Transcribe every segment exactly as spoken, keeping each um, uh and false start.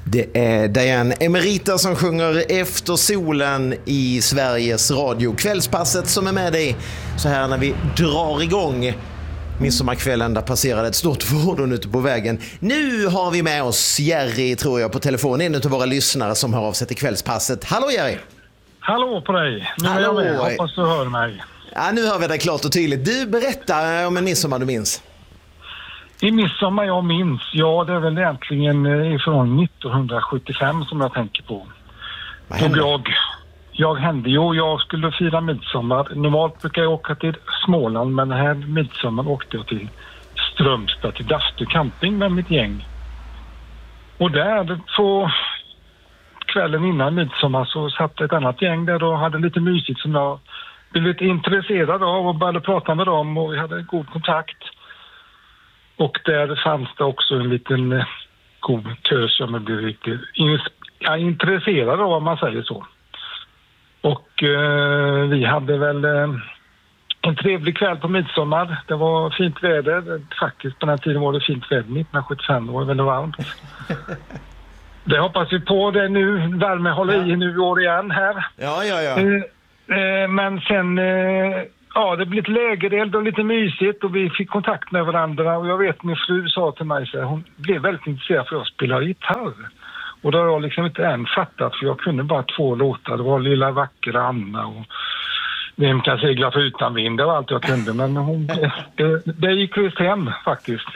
Det är Diane Emerita som sjunger Efter solen i Sveriges Radio. Kvällspasset som är med dig så här när vi drar igång midsommarkvällen. Där passerade ett stort fordon ute på vägen. Nu har vi med oss Jerry, tror jag, på telefon. En av våra lyssnare som har avsett i kvällspasset. Hallå Jerry! Hallå på dig! Nu Hallå. är jag med. Hoppas du hör mig. Ja, nu hör vi dig klart och tydligt. Du, berättar om en midsommar du minns. I midsommar jag minns, ja det är väl egentligen från nittonhundrasjuttiofem som jag tänker på. Vad hände? Jag, jag hände ju, jag skulle fira midsommar. Normalt brukar jag åka till Småland, men den här midsommar åkte jag till Strömstad, till Daftu camping med mitt gäng. Och där på kvällen innan midsommar så satt ett annat gäng där och hade lite mysigt som jag blev lite intresserad av och började prata med dem och vi hade god kontakt. Och där fanns det också en liten eh, god tös som jag blev riktigt in, ja, intresserad av, om man säger så. Och eh, vi hade väl eh, en trevlig kväll på midsommar. Det var fint väder. Faktiskt på den här tiden var det fint väder. nittonhundrasjuttiofem var det väldigt varmt. Det hoppas vi på det nu. Värme håller i nu i år igen här. Ja, ja, ja. Eh, eh, men sen... Eh, Ja, det blev lite lägereld och lite mysigt och vi fick kontakt med varandra och jag vet min fru sa till mig så här, hon blev väldigt intresserad för att spela gitarr. Och då har jag liksom inte än fattat för jag kunde bara två låtar. Det var Lilla vackra Anna och Vem kan segla för utan vind, det var allt jag kunde. Men hon, det, det gick just hem faktiskt.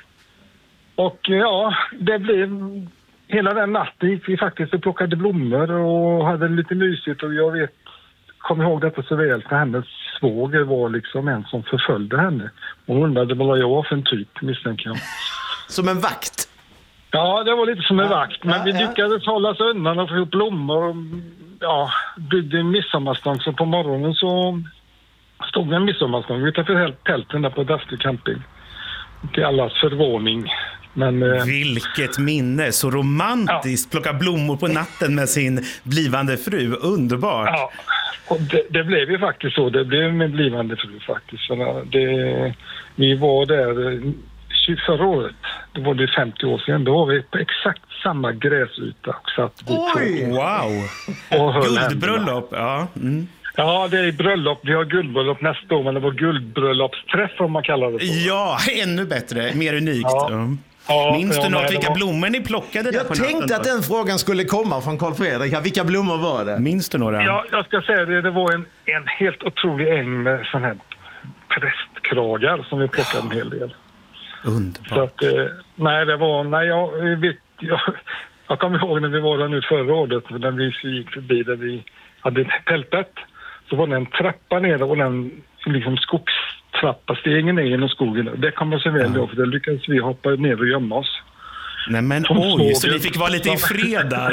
Och ja, det blev hela den natten gick vi faktiskt och plockade blommor och hade lite mysigt och jag vet, kom ihåg detta så väl för hennes svåger var liksom en som förföljde henne. Hon undrade vad jag var för en typ, misstänker jag. Som en vakt? Ja, det var lite som en vakt. Men ja, vi ja. lyckades hålla oss undan och få ihop blommor och ja, byggde en midsommarstånd. Så på morgonen så stod vi en midsommarstånd utanför tälten där på Daftu camping. Till allas förvåning. Men, eh, vilket minne, så romantiskt. Ja. Plocka blommor på natten med sin blivande fru, underbart. Ja, och det, det blev ju faktiskt så. Det blev med blivande fru faktiskt. Så det, vi var där förra året, då var det femtio år sedan. Då var vi på exakt samma gräsyta och satt vi Oj, på. Wow. Och Guldbröllop, ja. Mm. Ja, det är bröllop. Vi har guldbröllop nästa år, men det var guldbröllopsträff om man kallar det så. Ja, ännu bättre, mer unikt. Ja. Ja. Ja, minns ja, du något nej, vilka var... blommor ni plockade där Jag på tänkte natten, att den frågan skulle komma från Carl Fredrik. Vilka blommor var det? Minns du några? Ja, jag ska säga det. Det var en, en helt otrolig äng med sån här prästkragar som vi plockade en hel del. Underbart. Så att, eh, nej, det var... Nej, jag vet... Jag, jag kommer ihåg när vi var där nu förra året, när vi gick förbi där vi hade tältet. Så var det en trappa ner och den liksom skogstrappa stegen ner genom skogen. Det kom jag så väl då, för det lyckades vi hoppa ner och gömma oss. Nej men Som oj, sågen. så ni fick vara lite i fred där.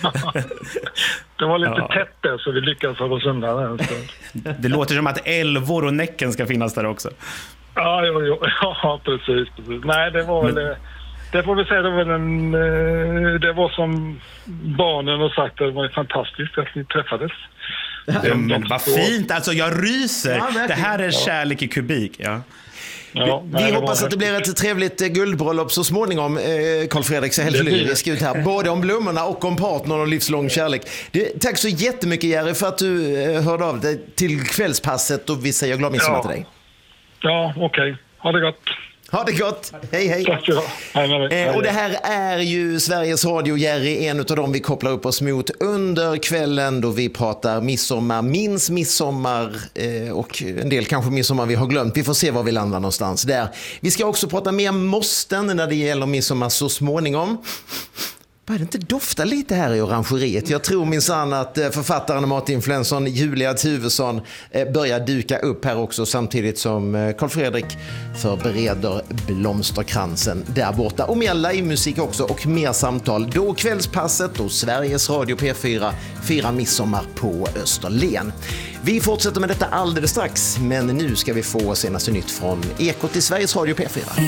Det var lite Ja. tätt där så vi lyckades hålla oss undan en stund. Det låter som att älvor och näcken ska finnas där också. Ja, jo, jo. Ja, precis, precis. Nej, det var Men... väl... Det får vi säga, det var, en, det var som barnen har sagt, det var fantastiskt att vi träffades. Ja, men vad fint, alltså jag ryser. Ja, det här är kärlek i kubik, ja. Ja, Vi nej, hoppas var... att det blir ett trevligt eh, guldbröllop så småningom. Eh, Carl Fredrik ser helt Det blir det. lyrisk ut här. Både om blommorna och om partner och livslång kärlek. Det, tack så jättemycket Jerry för att du eh, hörde av dig till kvällspasset och vi säger glad midsommar Ja. till dig. Ja, okej. Okay. Ha det gott. Ha det gott. Hej, hej. Tack så mycket. Hej med dig. Eh, och det här är ju Sveriges Radio, Jerry, en av dem vi kopplar upp oss mot under kvällen då vi pratar midsommar, minns midsommar eh, och en del kanske midsommar vi har glömt. Vi får se var vi landar någonstans där. Vi ska också prata mer måsten när det gäller midsommar så småningom. Börjar det inte dofta lite här i orangeriet? Jag tror minsann att författaren och matinfluencern Julia Tuvesson börjar duka upp här också samtidigt som Carl Fredrik förbereder blomsterkransen där borta. Och mer livemusik också och mer samtal. Då kvällspasset och Sveriges Radio P fyra firar midsommar på Österlen. Vi fortsätter med detta alldeles strax, men nu ska vi få senaste nytt från Ekot i Sveriges Radio P fyra.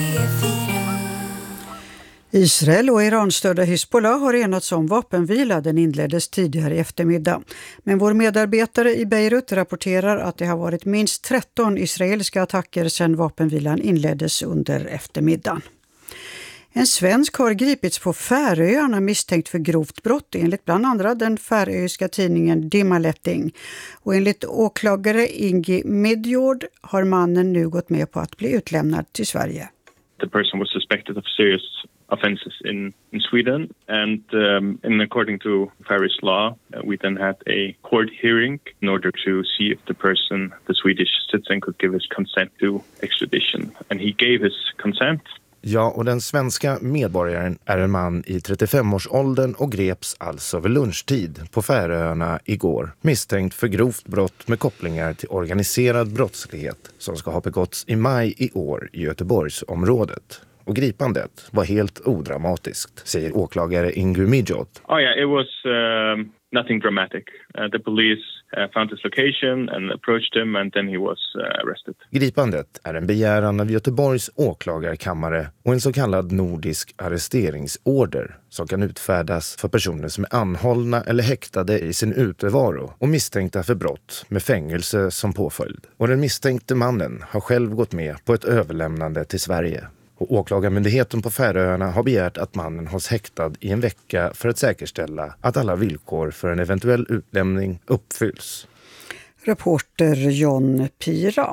Israel och Iran-stödda Hezbollah har enats om vapenvila. Den inleddes tidigare i eftermiddag. Men vår medarbetare i Beirut rapporterar att det har varit minst tretton israeliska attacker sedan vapenvilan inleddes under eftermiddagen. En svensk har gripits på Färöarna misstänkt för grovt brott enligt bland andra den färöiska tidningen Dimmaletting. Och enligt åklagare Ingi Midjord har mannen nu gått med på att bli utlämnad till Sverige. The person was suspected of serious offences in, in Sweden, and um, and according to Faroese law, uh, we then had a court hearing in order to see if the person, the Swedish citizen, could give his consent to extradition, and he gave his consent. Ja, och den svenska medborgaren är en man i trettiofem-årsåldern och greps alltså vid lunchtid på Färöarna igår, misstänkt för grovt brott med kopplingar till organiserad brottslighet som ska ha begåtts i maj i år i Göteborgsområdet. Och gripandet var helt odramatiskt, säger åklagare Ingi Midjord. Oh yeah, it was uh, nothing dramatic. Uh, the police uh, found his location and approached him, and then he was uh, arrested. Gripandet är en begäran av Göteborgs åklagarkammare och en så kallad nordisk arresteringsorder som kan utfärdas för personer som är anhållna eller häktade i sin utevaro och misstänkta för brott med fängelse som påföljd. Och den misstänkte mannen har själv gått med på ett överlämnande till Sverige. Och åklagarmyndigheten på Färöarna har begärt att mannen hålls häktad i en vecka för att säkerställa att alla villkor för en eventuell utlämning uppfylls. Reporter John Pira.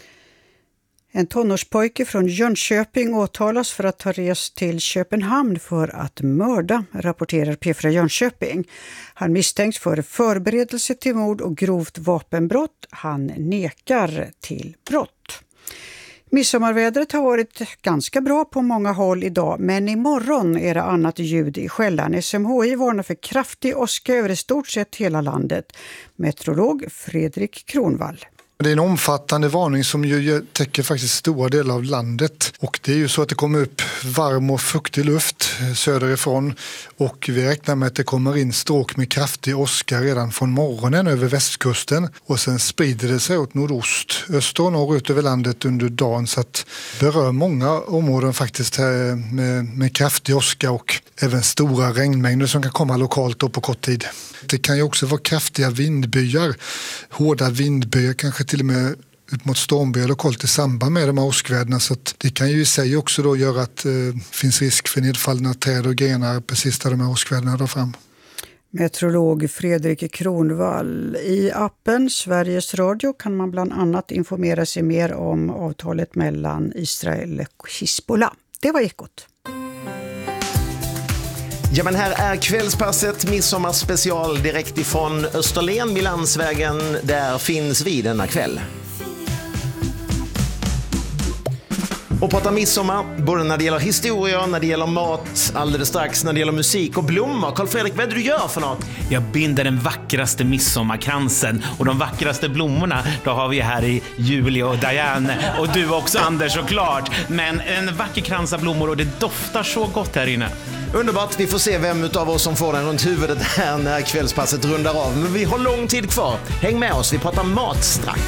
En tonårspojke från Jönköping åtalas för att ha rest till Köpenhamn för att mörda, rapporterar P fyra Jönköping. Han misstänks för förberedelse till mord och grovt vapenbrott. Han nekar till brott. Midsommarvädret har varit ganska bra på många håll idag, men imorgon är det annat ljud i skällan. S M H I varnar för kraftig åska över i stort sett hela landet. Meteorolog Fredrik Kronvall. Det är en omfattande varning som ju täcker faktiskt stora delar av landet, och det är ju så att det kommer upp varm och fuktig luft söderifrån, och vi räknar med att det kommer in stråk med kraftig åska redan från morgonen över västkusten, och sen sprider det sig åt nordost, öster och norrut över landet under dagen, så att det berör många områden faktiskt här med, med kraftig åska och även stora regnmängder som kan komma lokalt då på kort tid. Det kan ju också vara kraftiga vindbyar, hårda vindbyar, kanske till och med ut mot stormbyar lokalt i samband med de här åskväderna, så att det kan ju i sig också då göra att det eh, finns risk för nedfallna träd och grenar precis där de här åskväderna drar fram. Meteorolog Fredrik Kronvall. I appen Sveriges Radio kan man bland annat informera sig mer om avtalet mellan Israel och Hizbollah. Det var Ekot. Ja, men här är kvällspasset, midsommarspecial direkt ifrån Österlen vid Landsvägen. Där finns vi denna kväll. Och prata midsommar, både när det gäller historia, när det gäller mat, alldeles strax när det gäller musik och blommor. Carl Fredrik, vad är det du gör för något? Jag binder den vackraste midsommarkransen, och de vackraste blommorna, då har vi här i Julia och Diane, och du också, Anders, såklart. Men en vacker krans av blommor, och det doftar så gott här inne. Underbart, vi får se vem utav oss som får den runt huvudet här när kvällspasset rundar av. Men vi har lång tid kvar. Häng med oss, vi pratar mat strax.